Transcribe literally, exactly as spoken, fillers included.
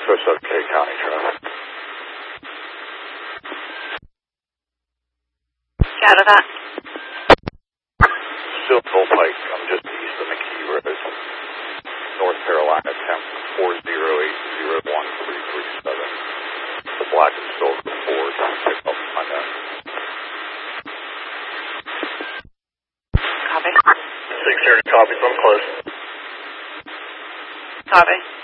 six oh seven K County traffic. Canada. Still Bull Pike. I'm just east of McKee Road, North Carolina, temp four zero eight zero one three three seven. The black and silver Ford. Pick up my net. Copy. six thirty, copy from close. Copy.